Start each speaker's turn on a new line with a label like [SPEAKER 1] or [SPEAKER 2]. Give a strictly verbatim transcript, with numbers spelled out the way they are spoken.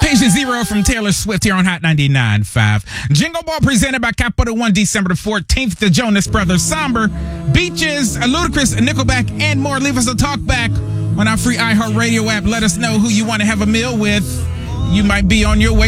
[SPEAKER 1] Patient Zero from Taylor Swift here on Hot ninety-nine point five. Jingle Ball presented by Capital One, December the fourteenth. The Jonas Brothers, Somber, Beaches, Ludacris, Nickelback, and more. Leave us a talk back on our free iHeartRadio app. Let us know who you want to have a meal with. You might be on your way